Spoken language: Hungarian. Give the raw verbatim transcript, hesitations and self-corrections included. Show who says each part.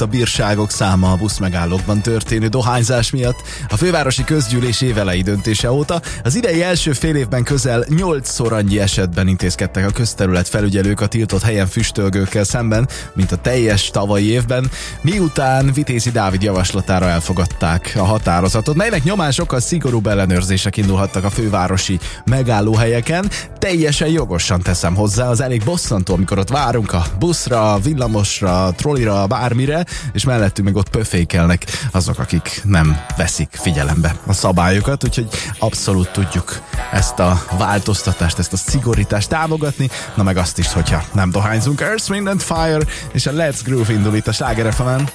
Speaker 1: nőtt a bírságok száma a buszmegállókban történő dohányzás miatt. A fővárosi közgyűlés évelei döntése óta az idei első fél évben közel nyolcszor annyi esetben intézkedtek a közterület felügyelők a tiltott helyen füstölgőkkel szemben, mint a teljes tavalyi évben, miután Vitézi Dávid javaslatára elfogadták a határozatot, melynek nyomán sokkal szigorúbb ellenőrzések indulhattak a fővárosi megállóhelyeken. Teljesen jogosan teszem hozzá, az elég bosszantó, amikor ott várunk a buszra, villamosra, trollira, bármire, és mellettünk meg ott pöfékelnek azok, akik nem veszik figyelembe a szabályokat, úgyhogy abszolút tudjuk ezt a változtatást, ezt a szigorítást támogatni, na meg azt is, hogyha nem dohányzunk. Earth, Wind and Fire és a Let's Groove indul itt a Sláger ef emen.